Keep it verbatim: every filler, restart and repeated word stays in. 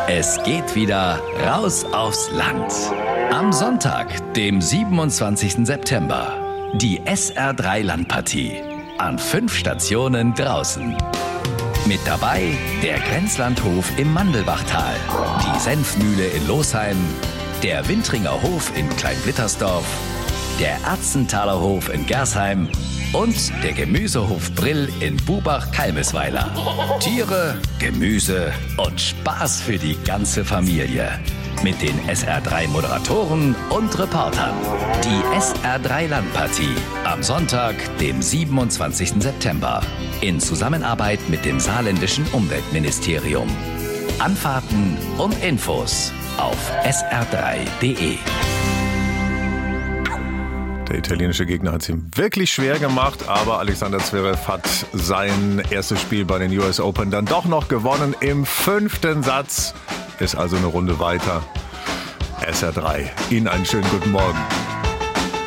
Es geht wieder raus aufs Land. Am Sonntag, dem siebenundzwanzigsten September. Die S R drei Landpartie. An fünf Stationen draußen. Mit dabei der Grenzlandhof im Mandelbachtal, die Senfmühle in Losheim, der Wintringer Hof in Kleinblittersdorf, der Erzenthaler Hof in Gersheim und der Gemüsehof Brill in Bubach-Kalmesweiler. Tiere, Gemüse und Spaß für die ganze Familie. Mit den S R drei Moderatoren und Reportern. Die S R drei Landpartie am Sonntag, dem siebenundzwanzigsten September. In Zusammenarbeit mit dem saarländischen Umweltministerium. Anfahrten und Infos auf s r drei punkt d e. Der italienische Gegner hat es ihm wirklich schwer gemacht, aber Alexander Zverev hat sein erstes Spiel bei den U S Open dann doch noch gewonnen im fünften Satz. Ist also eine Runde weiter. S R drei. Ihnen einen schönen guten Morgen.